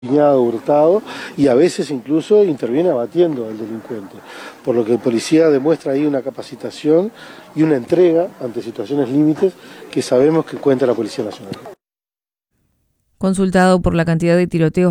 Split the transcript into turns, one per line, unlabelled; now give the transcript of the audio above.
Hurtado, y a veces incluso interviene abatiendo al delincuente, por lo que el policía demuestra ahí una capacitación y una entrega ante situaciones límites que sabemos que cuenta la Policía Nacional.
Consultado por la cantidad de tiroteos